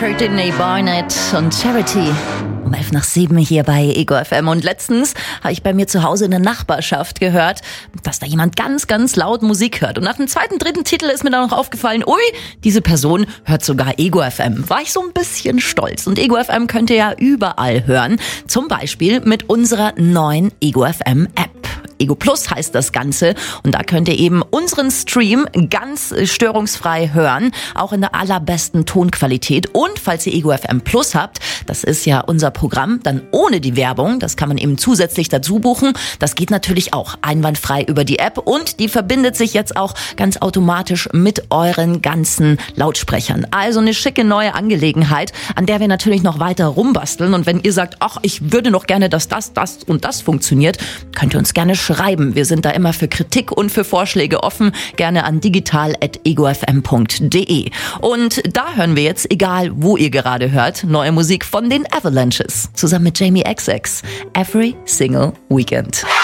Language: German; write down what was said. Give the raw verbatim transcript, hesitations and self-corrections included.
Courtney Barnett und Charity. Um elf nach sieben hier bei Ego F M. Und letztens habe ich bei mir zu Hause in der Nachbarschaft gehört, dass da jemand ganz, ganz laut Musik hört. Und nach dem zweiten, dritten Titel ist mir dann noch aufgefallen, ui, diese Person hört sogar Ego F M. War ich so ein bisschen stolz. Und Ego F M könnt ihr ja überall hören. Zum Beispiel mit unserer neuen Ego F M App. Ego Plus heißt das Ganze und da könnt ihr eben unseren Stream ganz störungsfrei hören, auch in der allerbesten Tonqualität. Und falls ihr Ego F M Plus habt, das ist ja unser Programm, dann ohne die Werbung, das kann man eben zusätzlich dazu buchen. Das geht natürlich auch einwandfrei über die App und die verbindet sich jetzt auch ganz automatisch mit euren ganzen Lautsprechern. Also eine schicke neue Angelegenheit, an der wir natürlich noch weiter rumbasteln. Und wenn ihr sagt, ach, ich würde noch gerne, dass das, das und das funktioniert, könnt ihr uns gerne schreiben. Wir sind da immer für Kritik und für Vorschläge offen. Gerne an digital at ego f m punkt d e. Und da hören wir jetzt, egal wo ihr gerade hört, neue Musik von den Avalanches. Zusammen mit Jamie X X. Every Single Weekend.